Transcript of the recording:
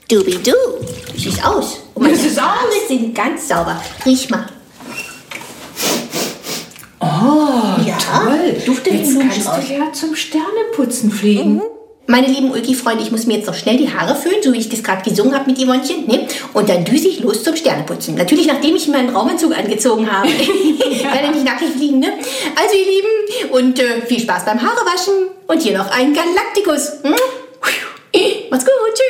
Dubidu. Siehst aus. Und meine Arme sind ganz sauber. Riech mal. Oh, Ja, toll. duftet wie Jetzt kannst Blumenstrauß. du ja zum Sterneputzen fliegen. Meine lieben Ulki-Freunde, ich muss mir jetzt noch schnell die Haare föhnen, so wie ich das gerade gesungen habe mit Yvonnchen. Ne? Und dann düse ich los zum Sterneputzen. Natürlich, nachdem ich meinen Raumanzug angezogen habe. Ich werde nicht nackig fliegen, ne? Also, ihr Lieben, und viel Spaß beim Haarewaschen. Und hier noch ein Galaktikus. Hm? Macht's gut, tschüss.